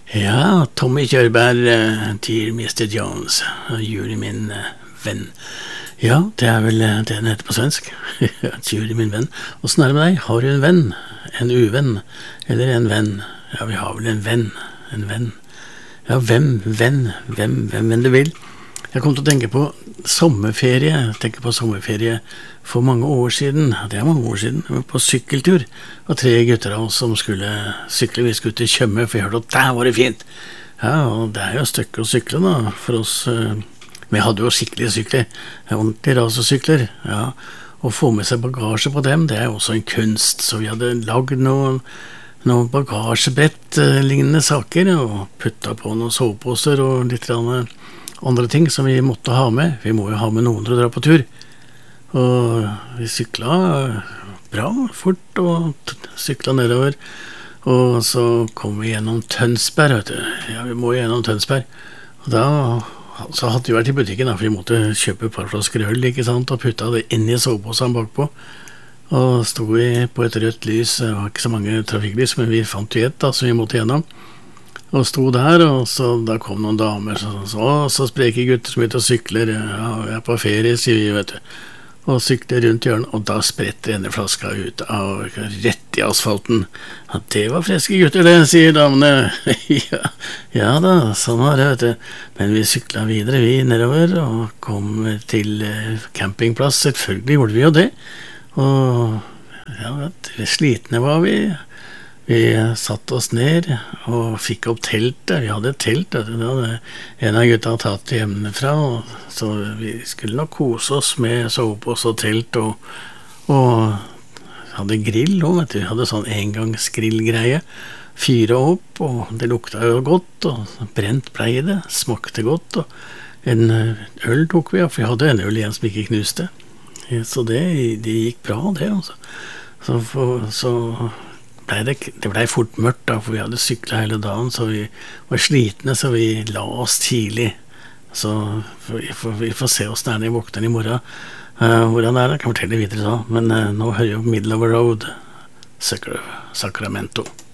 Ja, Tommy Kjørberg til Mr. Jones, Jury min venn. Ja, det vel det den heter på svensk. Jury min venn. Hvordan det med deg? Har du en venn? En uvenn? Eller en venn? Ja, vi har vel en venn. En venn. Ja, hvem du vil. Jeg kom til å tenke på sommerferie. Jeg tenker på sommerferie for mange år siden. Det mange år siden. Jeg var på sykkeltur. Og 3 gutter av oss som skulle sykle. Vi skulle til Tjøme, for jeg hørte at der var det fint. Ja, og det jo et stykke å sykle da, for oss. Vi hadde jo skikkelige sykler. Ordentlige rasesykler. Ja, å få med seg bagasje på dem, det også en kunst. Så vi hadde lagd noen bagasjebrett lignende saker, og puttet på noen soveposer og litt andre ting som vi måtte ha med. Vi må jo ha med noen til å dra på tur. Og vi syklet bra, fort, og syklet nedover. Og så kom vi gjennom Tønsberg, vet du. Ja, vi må gjennom Tønsberg. Og da så hadde vi vært i butikken, da, for vi måtte kjøpe et par flasker øl, ikke sant, og puttet det inn i soveposen bakpå. Og stod vi på et rødt lys, det var ikke så mange trafikklys, men vi fant jo et da, som vi måtte gjennom. Og stod der, og så da kom noen damer, så spreke gutter som ute og sykler, ja, vi på ferie, sier vi, vet du. Og sykler rundt hjørnet, og da spretter denne flaska ut av rett i asfalten. Ja, det var freske gutter det, sier damene. ja da, sånn var det, vet du. Men vi syklet videre, vi nedover, og kom til campingplass. Selvfølgelig gjorde vi jo det. Og ja, slitne var vi. Vi satt oss ned og fikk opp teltet. Vi hadde et telt, det hadde en av gutta tatt hjemmefra, så vi skulle nok kose oss med sovepose og telt, og hadde grill også, vet du. Vi hadde sånn engangsgrillgreie. Fyre opp, og det lukta jo godt, og brent ble det, smakte godt, og en øl tok vi, for vi hadde en øl igjen som ikke knuste. Så det gikk bra, det, altså. Så det ble fort mørkt da, for vi hadde syklet hele dagen, så vi var slitne, så vi la oss tidlig. Så vi får se oss når vi våkner i morgen. Hvordan det kan jeg fortelle videre da, men nå hører jeg Middle of the Road, Sacramento.